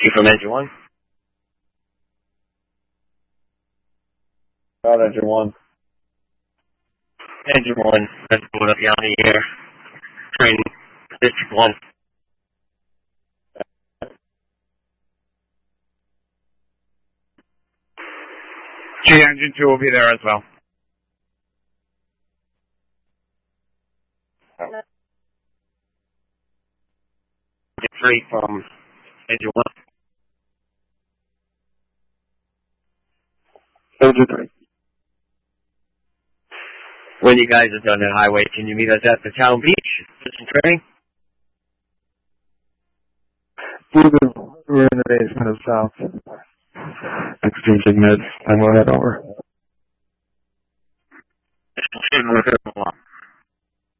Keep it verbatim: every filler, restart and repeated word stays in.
You from Engine One? Not Engine One. Engine One. That's going up Yanni here. Train District One. G Engine Two will be there as well. Three from Engine One. Engine Three. When you guys are done that highway, can you meet us at the town beach for some training? We're in the basement of South. Exchanging meds, and we'll head over. Shouldn't have been long.